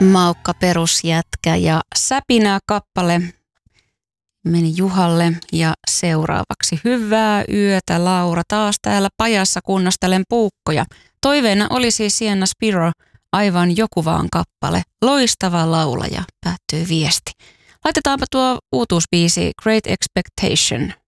Maukka perusjätkä ja Säpinää kappale meni Juhalle ja seuraavaksi hyvää yötä Laura. Taas täällä pajassa kunnastelen puukkoja. Toiveena oli siis Sienna Spiro, aivan joku vaan kappale. Loistava laulaja, päättyy viesti. Laitetaanpa tuo uutuusbiisi Great Expectation.